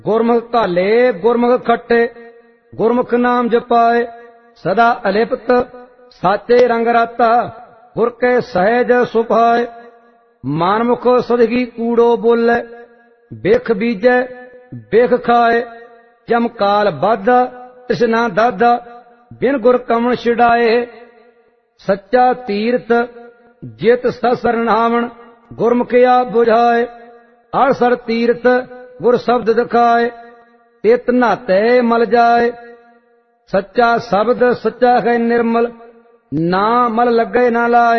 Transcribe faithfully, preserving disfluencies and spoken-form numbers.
ਗੁਰਮੁਖ ਘਾਲੇ ਗੁਰਮੁਖ ਖੱਟੇ, ਗੁਰਮੁਖ ਨਾਮ ਜਪਾਏ ਸਦਾ ਅਲਿਪਤ। ਸਾਚੇ ਰੰਗ ਰਾਤਾ ਗੁਰ ਕੇ ਸਹਿਜ ਸੁਭਾਏ। ਮਾਨਮੁਖ ਸਦਗੀ ਕੂੜੋ ਬੋਲੇ, ਬਿਖ ਬੀਜੈ ਬਿਖ ਖਾਏ। ਜਮ ਕਾਲ ਬਾਧਾ ਤ੍ਰਿਸ਼ਨਾ ਦਾਧਾ, ਬਿਨ ਗੁਰ ਕਮਣ ਛਿੜਾਏ। ਸੱਚਾ ਤੀਰਥ ਜਿਤ ਸਸਰਨਾਵਣ, ਗੁਰਮੁਖਿਆ ਬੁਝਾਏ। ਅਰਸਰ ਤੀਰਥ ਗੁਰ ਸ਼ਬਦ ਦਿਖਾਏ, ਤਿਤ ਨਾਤੇ ਮਲ ਜਾਏ। ਸੱਚਾ ਸ਼ਬਦ ਸੱਚਾ ਹੈ ਨਿਰਮਲ, ਨਾ ਮਲ ਲੱਗੇ ਨਾ ਲਾਏ।